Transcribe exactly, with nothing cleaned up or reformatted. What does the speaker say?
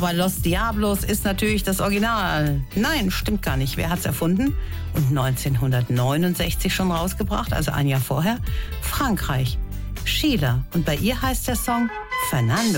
Aber Los Diablos ist natürlich das Original. Nein, stimmt gar nicht. Wer hat's erfunden? Und neunzehnhundertneunundsechzig schon rausgebracht, also ein Jahr vorher? Frankreich. Sheila. Und bei ihr heißt der Song Fernando.